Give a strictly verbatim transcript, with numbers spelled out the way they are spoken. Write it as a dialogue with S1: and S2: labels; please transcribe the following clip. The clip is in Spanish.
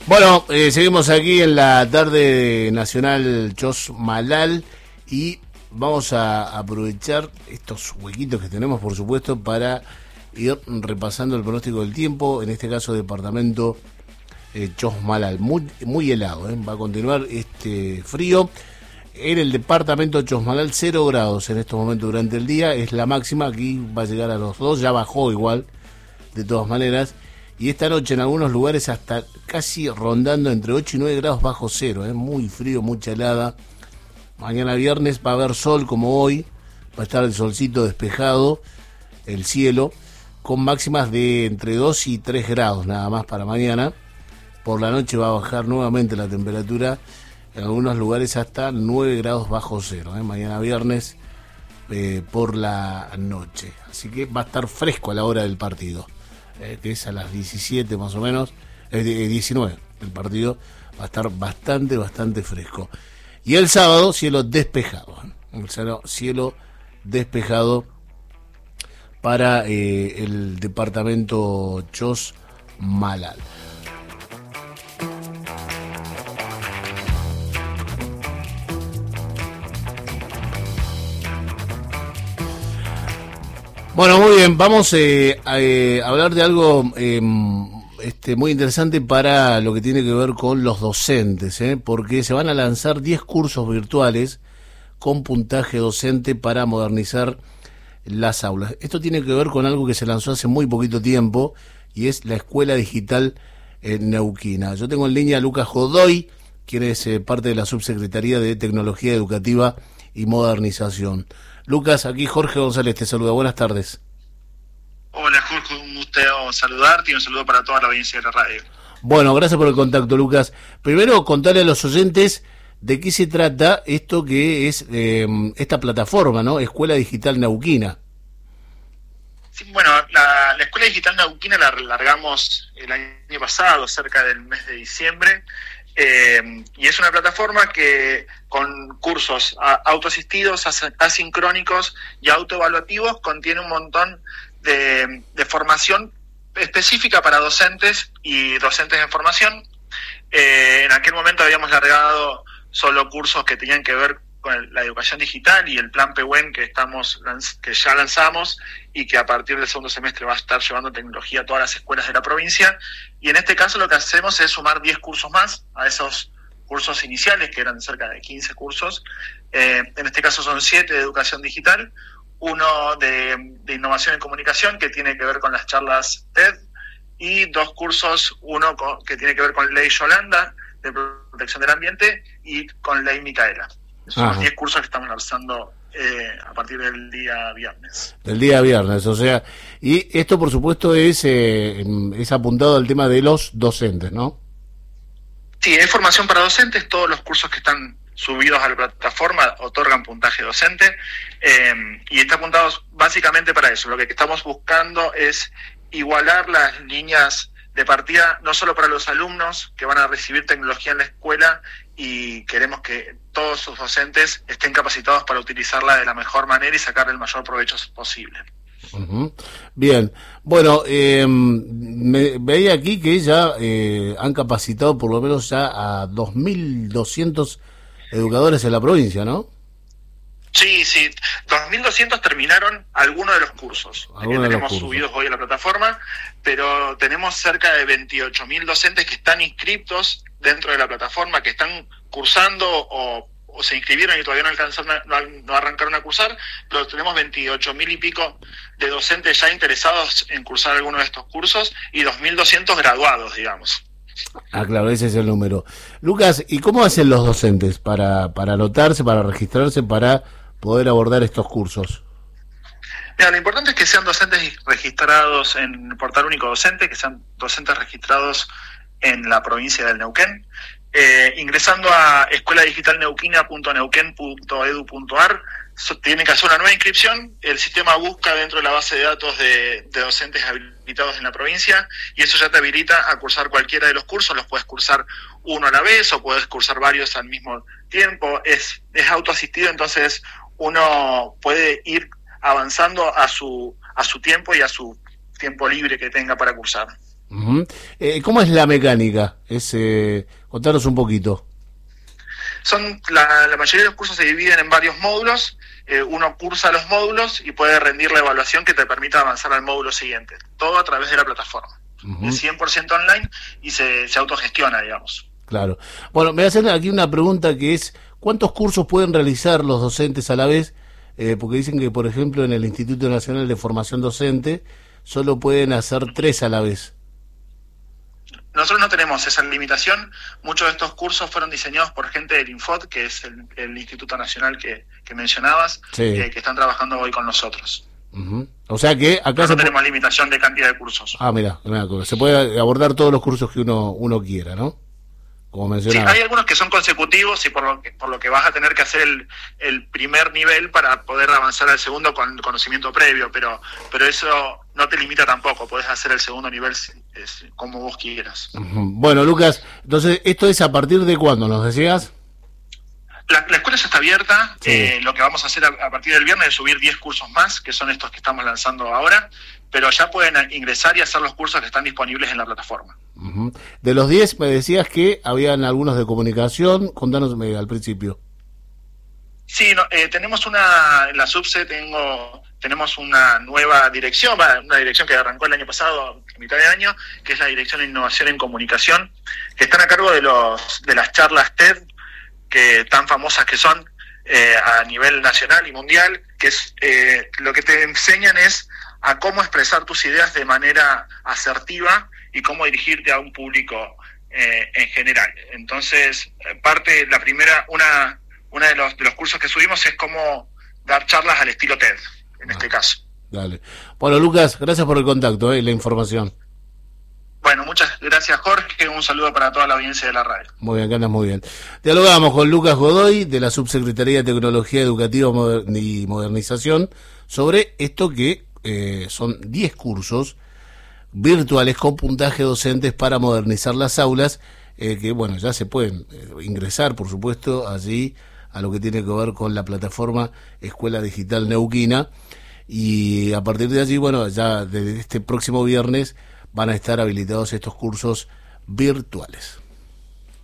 S1: Bueno, eh, seguimos aquí en la tarde nacional Chosmalal y vamos a aprovechar estos huequitos que tenemos, por supuesto, para ir repasando el pronóstico del tiempo, en este caso departamento eh, Chosmalal, muy, muy helado, ¿eh? Va a continuar este frío. En el departamento Chosmalal, cero grados en estos momentos durante el día, es la máxima, aquí va a llegar a los dos, ya bajó igual, de todas maneras. Y esta noche en algunos lugares hasta casi rondando entre ocho y nueve grados bajo cero, ¿eh? Muy frío, mucha helada. Mañana viernes va a haber sol como hoy, va a estar el solcito despejado, el cielo, con máximas de entre dos y tres grados nada más para mañana. Por la noche va a bajar nuevamente la temperatura, en algunos lugares hasta nueve grados bajo cero, ¿eh? Mañana viernes eh, por la noche. Así que va a estar fresco a la hora del partido. Eh, que es a las diecisiete más o menos, eh, diecinueve, el partido va a estar bastante, bastante fresco. Y el sábado, cielo despejado, ¿eh? El cielo, cielo despejado para eh, el departamento Chosmalal. Bueno, muy bien, vamos eh, a eh, hablar de algo eh, este, muy interesante para lo que tiene que ver con los docentes, ¿eh? Porque se van a lanzar diez cursos virtuales con puntaje docente para modernizar las aulas. Esto tiene que ver con algo que se lanzó hace muy poquito tiempo y es la Escuela Digital en Neuquina. Yo tengo en línea a Lucas Godoy, quien es eh, parte de la Subsecretaría de Tecnología Educativa y Modernización. Lucas, aquí Jorge González te saluda, buenas tardes.
S2: Hola Jorge, un gusto saludarte y un saludo para toda la audiencia de la radio.
S1: Bueno, gracias por el contacto, Lucas. Primero, contarle a los oyentes de qué se trata esto que es eh, esta plataforma, ¿no? Escuela Digital Neuquina.
S2: Sí, bueno, la, la Escuela Digital Neuquina la largamos el año pasado, cerca del mes de diciembre. Eh, y es una plataforma que con cursos a, autoasistidos, as, asincrónicos y autoevaluativos contiene un montón de, de formación específica para docentes y docentes en formación. Eh, en aquel momento habíamos largado solo cursos que tenían que ver con la educación digital y el plan P W E N que estamos que ya lanzamos y que a partir del segundo semestre va a estar llevando tecnología a todas las escuelas de la provincia. Y en este caso lo que hacemos es sumar diez cursos más a esos cursos iniciales, que eran cerca de quince cursos. Eh, en este caso son siete de educación digital, uno de, de innovación en comunicación, que tiene que ver con las charlas TED, y dos cursos, uno con, que tiene que ver con Ley Yolanda, de protección del ambiente, y con Ley Micaela. Son los diez cursos que estamos lanzando eh, a partir del día viernes.
S1: Del día viernes, o sea, y esto por supuesto es, eh, es apuntado al tema de los docentes, ¿no?
S2: Sí, es formación para docentes, todos los cursos que están subidos a la plataforma otorgan puntaje docente, eh, y está apuntado básicamente para eso. Lo que estamos buscando es igualar las líneas de partida, no solo para los alumnos que van a recibir tecnología en la escuela, y queremos que todos sus docentes estén capacitados para utilizarla de la mejor manera y sacar el mayor provecho posible.
S1: Uh-huh. Bien, bueno, eh, me veía aquí que ya eh, han capacitado por lo menos ya a dos mil doscientos educadores en la provincia, ¿no?
S2: Sí, sí, dos mil doscientos terminaron algunos de los cursos que tenemos
S1: cursos.
S2: subidos hoy a la plataforma, pero tenemos cerca de veintiocho mil docentes que están inscriptos dentro de la plataforma, que están cursando o, o se inscribieron y todavía no alcanzaron, a, no, no arrancaron a cursar, pero tenemos veintiocho mil y pico de docentes ya interesados en cursar alguno de estos cursos y dos mil doscientos graduados, digamos.
S1: Ah, claro, ese es el número. Lucas, ¿y cómo hacen los docentes para, para anotarse, para registrarse, para poder abordar estos cursos?
S2: Mira, lo importante es que sean docentes registrados en el Portal Único Docente, que sean docentes registrados en la provincia del Neuquén. Eh, ingresando a escuela digital neuquina punto neuquén punto edu punto ar, so, tienen que hacer una nueva inscripción. El sistema busca dentro de la base de datos de, de docentes habilitados en la provincia, y eso ya te habilita a cursar cualquiera de los cursos. Los puedes cursar uno a la vez o puedes cursar varios al mismo tiempo. Es, es autoasistido, entonces uno puede ir avanzando a su a su tiempo y a su tiempo libre que tenga para cursar.
S1: Uh-huh. Eh, ¿Cómo es la mecánica? Es, eh, contanos un poquito.
S2: Son la, la mayoría de los cursos se dividen en varios módulos. Eh, uno cursa los módulos y puede rendir la evaluación que te permita avanzar al módulo siguiente. Todo a través de la plataforma. Uh-huh. Es cien por ciento online y se, se autogestiona, digamos.
S1: Claro. Bueno, me hacen aquí una pregunta que es, ¿cuántos cursos pueden realizar los docentes a la vez? Eh, porque dicen que, por ejemplo, en el Instituto Nacional de Formación Docente solo pueden hacer tres a la vez.
S2: Nosotros no tenemos esa limitación. Muchos de estos cursos fueron diseñados por gente del Infod, que es el, el Instituto Nacional que, que mencionabas, sí. eh, que están trabajando hoy con nosotros.
S1: Uh-huh. O sea que acá
S2: no,
S1: se
S2: no tenemos limitación de cantidad de cursos.
S1: Ah, mira, mira, se puede abordar todos los cursos que uno uno quiera, ¿no? Como mencionaba.
S2: Sí, hay algunos que son consecutivos y por lo que, por lo que vas a tener que hacer el, el primer nivel para poder avanzar al segundo con conocimiento previo, pero pero eso no te limita tampoco, podés hacer el segundo nivel es, como vos quieras.
S1: Uh-huh. Bueno, Lucas, entonces, ¿esto es a partir de cuándo, nos decías?
S2: La, la escuela ya está abierta, sí. eh, lo que vamos a hacer a, a partir del viernes es subir diez cursos más, que son estos que estamos lanzando ahora, pero ya pueden ingresar y hacer los cursos que están disponibles en la plataforma.
S1: Uh-huh. De los diez me decías que habían algunos de comunicación, contanos al principio.
S2: Sí, no, eh, tenemos una, en la SUBSE tengo, tenemos una nueva dirección, una dirección que arrancó el año pasado, a mitad de año, que es la Dirección de Innovación en Comunicación, que están a cargo de los de las charlas TED, que tan famosas que son eh, a nivel nacional y mundial, que es eh, lo que te enseñan es a cómo expresar tus ideas de manera asertiva y cómo dirigirte a un público eh, en general. Entonces, parte, la primera, una, una de los de los cursos que subimos es cómo dar charlas al estilo TED, en ah, este caso.
S1: Dale. Bueno, Lucas, gracias por el contacto y eh, la información.
S2: Bueno, muchas gracias, Jorge. Un saludo para toda la audiencia de la radio.
S1: Muy bien, que andas muy bien. Dialogamos con Lucas Godoy, de la Subsecretaría de Tecnología Educativa y Modernización, sobre esto que eh, son diez cursos virtuales con puntaje docentes para modernizar las aulas, eh, que bueno, ya se pueden eh, ingresar, por supuesto, allí a lo que tiene que ver con la plataforma Escuela Digital Neuquina, y a partir de allí, bueno, ya desde este próximo viernes van a estar habilitados estos cursos virtuales.